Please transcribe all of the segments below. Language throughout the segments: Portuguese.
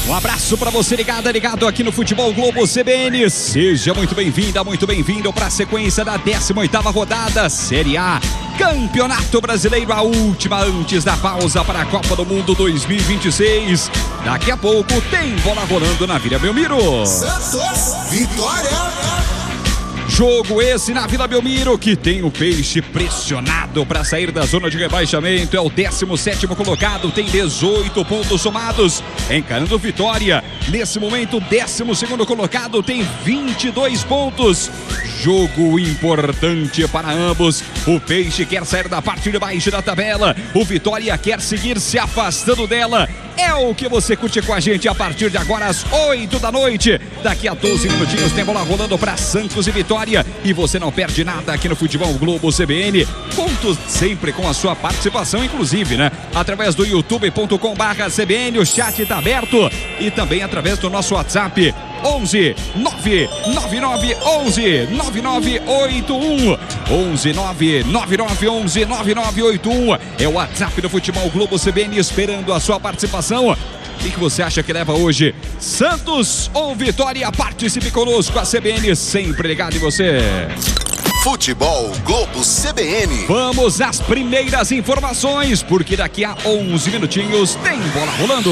Um abraço para você ligado aqui no Futebol Globo CBN. Seja muito bem-vinda, muito bem-vindo para a sequência da 18ª rodada Série A. Campeonato Brasileiro, a última antes da pausa para a Copa do Mundo 2026. Daqui a pouco tem bola rolando na Vila Belmiro. Santos, Vitória. Jogo esse na Vila Belmiro, que tem o Peixe pressionado para sair da zona de rebaixamento. É o 17º colocado, tem 18 pontos somados, encarando Vitória. Nesse momento, o 12º colocado tem 22 pontos. Jogo importante para ambos. O Peixe quer sair da parte de baixo da tabela. O Vitória quer seguir se afastando dela. É o que você curte com a gente a partir de agora às 8 da noite. Daqui a 12 minutinhos tem bola rolando para Santos e Vitória. E você não perde nada aqui no Futebol Globo CBN. Conto sempre com a sua participação, inclusive, né? Através do youtube.com/CBN, o chat está aberto. E também através do nosso WhatsApp 11 999 11 9981 11 999 11 9981 é o WhatsApp do Futebol Globo CBN esperando a sua participação. O que você acha que leva hoje? Santos ou Vitória? Participe conosco, a CBN sempre ligado em você. Futebol Globo CBN. Vamos às primeiras informações, porque daqui a 11 minutinhos tem bola rolando.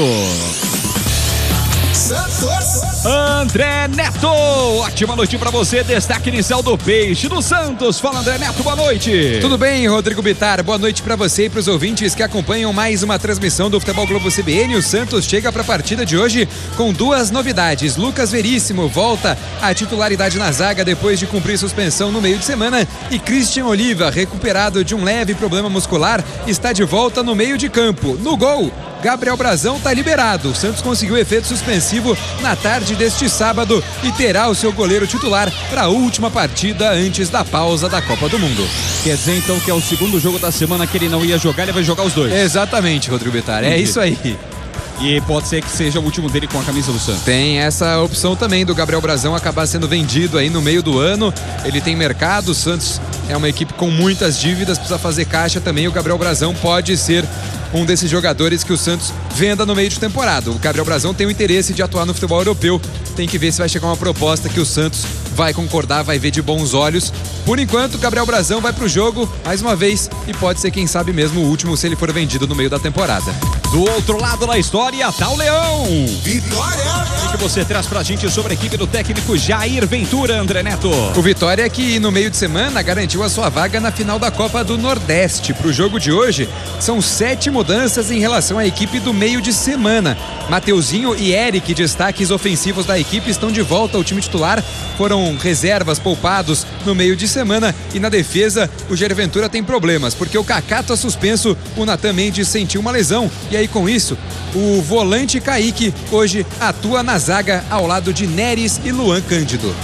Santos. André Neto, ótima noite pra você, destaque inicial do Peixe do Santos. Fala, André Neto, boa noite. Tudo bem, Rodrigo Bittar? Boa noite pra você e pros ouvintes que acompanham mais uma transmissão do Futebol Globo CBN. O Santos chega pra partida de hoje com duas novidades. Lucas Veríssimo volta à titularidade na zaga depois de cumprir suspensão no meio de semana, e Christian Oliva, recuperado de um leve problema muscular, está de volta no meio de campo. No gol, Gabriel Brazão está liberado. O Santos conseguiu efeito suspensivo na tarde deste sábado e terá o seu goleiro titular para a última partida antes da pausa da Copa do Mundo. Quer dizer então que é o segundo jogo da semana que ele não ia jogar, ele vai jogar os dois. Exatamente, Rodrigo Bittar, é isso aí. E pode ser que seja o último dele com a camisa do Santos. Tem essa opção também do Gabriel Brazão acabar sendo vendido aí no meio do ano. Ele tem mercado, o Santos é uma equipe com muitas dívidas, precisa fazer caixa também. O Gabriel Brazão pode ser um desses jogadores que o Santos venda no meio de temporada. O Gabriel Brazão tem o interesse de atuar no futebol europeu. Tem que ver se vai chegar uma proposta que o Santos vai concordar, vai ver de bons olhos. Por enquanto, Gabriel Brazão vai pro jogo mais uma vez e pode ser, quem sabe mesmo, o último se ele for vendido no meio da temporada. Do outro lado da história tá o Leão. Vitória. O que você traz pra gente sobre a equipe do técnico Jair Ventura, André Neto? O Vitória, que no meio de semana garantiu a sua vaga na final da Copa do Nordeste. Pro jogo de hoje, são 7 mudanças em relação à equipe do meio de semana. Mateuzinho e Eric, destaques ofensivos da equipe, estão de volta ao time titular. Foram reservas poupados no meio de semana. E na defesa, o Jair Ventura tem problemas, porque o Kaká está suspenso, o Natan Mendes sentiu uma lesão. E aí, com isso, o volante Kaique hoje atua na zaga ao lado de Neres e Luan Cândido.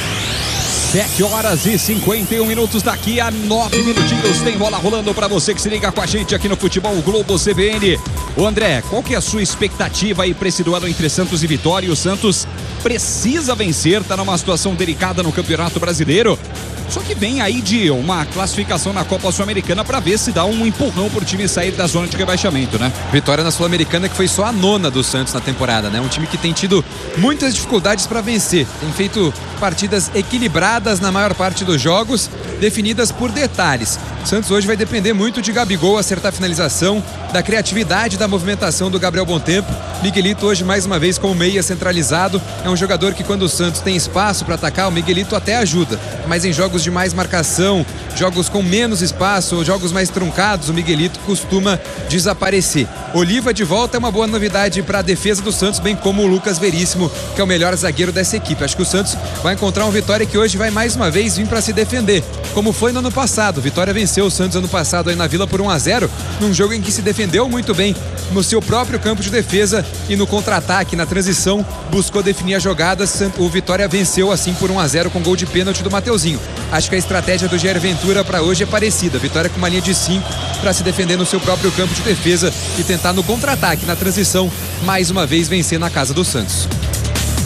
7h51, daqui a 9 minutinhos tem bola rolando para você que se liga com a gente aqui no Futebol Globo CBN. Ô André, qual que é a sua expectativa aí para esse duelo entre Santos e Vitória? O Santos precisa vencer, tá numa situação delicada no Campeonato Brasileiro. Só que vem aí de uma classificação na Copa Sul-Americana para ver se dá um empurrão pro time sair da zona de rebaixamento, né? Vitória na Sul-Americana, que foi só a 9ª do Santos na temporada, né? Um time que tem tido muitas dificuldades para vencer. Tem feito partidas equilibradas na maior parte dos jogos, definidas por detalhes. O Santos hoje vai depender muito de Gabigol acertar a finalização, da criatividade, da movimentação do Gabriel Bontempo. Miguelito hoje mais uma vez como meia centralizado. É um jogador que, quando o Santos tem espaço para atacar, o Miguelito até ajuda. Mas em jogos de mais marcação, jogos com menos espaço, jogos mais truncados, o Miguelito costuma desaparecer. Oliva de volta é uma boa novidade para a defesa do Santos, bem como o Lucas Veríssimo, que é o melhor zagueiro dessa equipe. Acho que o Santos vai encontrar um Vitória que hoje vai mais uma vez vir para se defender, como foi no ano passado. Vitória venceu o Santos ano passado aí na Vila por 1-0, num jogo em que se defendeu muito bem no seu próprio campo de defesa e no contra-ataque, na transição, buscou definir as jogadas. O Vitória venceu assim por 1-0 com gol de pênalti do Mateuzinho. Acho que a estratégia do Jair Ventura para hoje é parecida. Vitória com uma linha de 5 para se defender no seu próprio campo de defesa e tentar no contra-ataque, na transição, mais uma vez vencer na casa do Santos.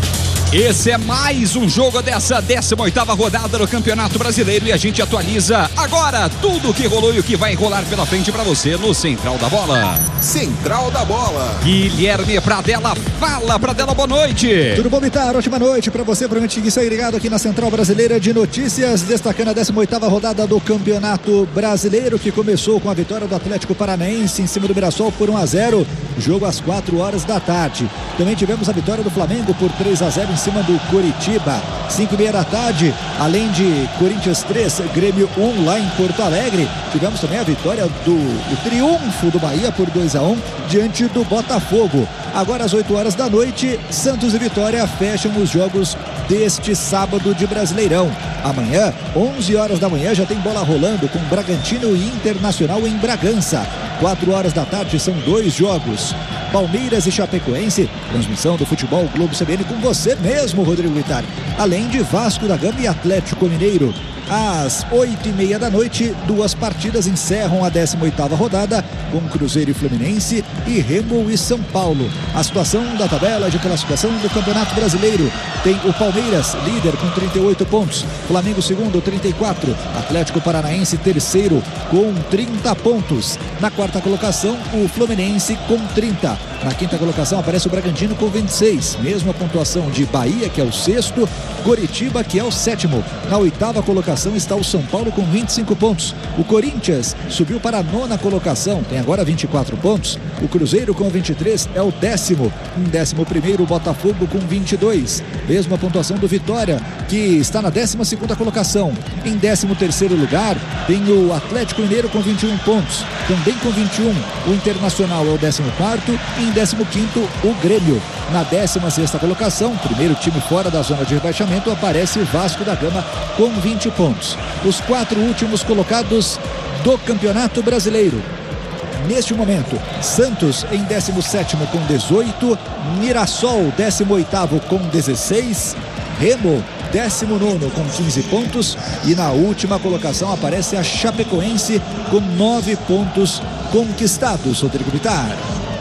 Esse é mais um jogo dessa 18ª rodada do Campeonato Brasileiro e a gente atualiza agora tudo o que rolou e o que vai rolar pela frente para você no Central da Bola. Central da Bola. Guilherme Pradella, fala Pradella, boa noite. Tudo bom, Vitar? Ótima noite para você, provavelmente que está ligado aqui na Central Brasileira de Notícias, destacando a 18ª rodada do Campeonato Brasileiro, que começou com a vitória do Atlético Paranaense em cima do Mirassol por 1-0, jogo às 4 horas da tarde. Também tivemos a vitória do Flamengo por 3-0 em cima do Coritiba, 5h30 da tarde, além de Corinthians 3, Grêmio 1 lá em Porto Alegre. Tivemos também a vitória o triunfo do Bahia por 2-1 diante do Botafogo. Agora às 8 horas da noite, Santos e Vitória fecham os jogos deste sábado de Brasileirão. Amanhã, 11 horas da manhã, já tem bola rolando com Bragantino e Internacional em Bragança. 4 horas da tarde são 2 jogos. Palmeiras e Chapecoense, transmissão do Futebol Globo CBN com você mesmo, Rodrigo Vitar. Além de Vasco da Gama e Atlético Mineiro. Às 8h30 da noite, 2 partidas encerram a 18ª rodada, com Cruzeiro e Fluminense e Remo e São Paulo. A situação da tabela de classificação do Campeonato Brasileiro: tem o Palmeiras, líder com 38 pontos, Flamengo segundo, 34, Atlético Paranaense terceiro com 30 pontos. Na 4ª colocação, o Fluminense com 30. Na 5ª colocação aparece o Bragantino com 26, mesma pontuação de Bahia, que é o 6º, Coritiba, que é o 7º. Na 8ª colocação está o São Paulo com 25 pontos. O Corinthians subiu para a 9ª colocação, tem agora 24 pontos. O Cruzeiro com 23 é o 10º. Em 11º, o Botafogo com 22. Mesma pontuação do Vitória, que está na 12ª colocação. Em 13º lugar, tem o Atlético Mineiro com 21 pontos. Também com 21, o Internacional é o 14º. E em 15º, o Grêmio. Na 16ª colocação, primeiro time fora da zona de rebaixamento, aparece o Vasco da Gama com 20 pontos. Os 4 últimos colocados do Campeonato Brasileiro. Neste momento, Santos em 17º com 18, Mirassol 18º com 16, Remo 19º com 15 pontos e na última colocação aparece a Chapecoense com 9 pontos conquistados, Rodrigo Vitar.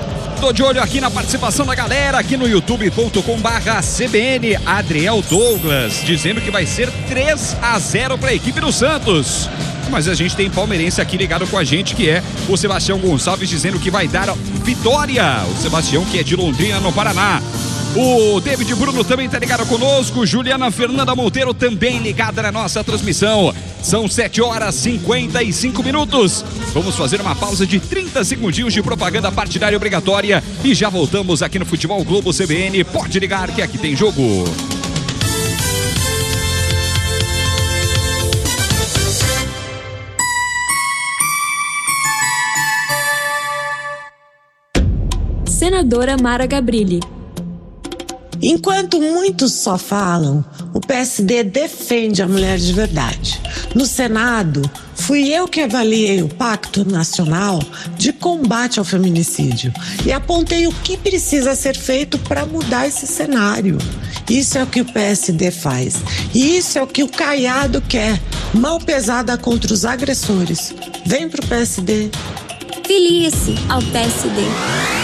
Tô de olho aqui na participação da galera, aqui no youtube.com/CBN. Adriel Douglas dizendo que vai ser 3-0 para a equipe do Santos. Mas a gente tem palmeirense aqui ligado com a gente, que é o Sebastião Gonçalves, dizendo que vai dar vitória. O Sebastião, que é de Londrina, no Paraná. O David Bruno também está ligado conosco. Juliana Fernanda Monteiro também ligada na nossa transmissão. São 7h55. Vamos fazer uma pausa de 30 segundinhos de propaganda partidária obrigatória e já voltamos aqui no Futebol Globo CBN. Pode ligar que aqui tem jogo. Senadora Mara Gabrilli. Enquanto muitos só falam, o PSD defende a mulher de verdade. No Senado, fui eu que avaliei o Pacto Nacional de Combate ao Feminicídio e apontei o que precisa ser feito para mudar esse cenário. Isso é o que o PSD faz. E isso é o que o Caiado quer. Mão pesada contra os agressores. Vem pro PSD. Filie-se ao PSD.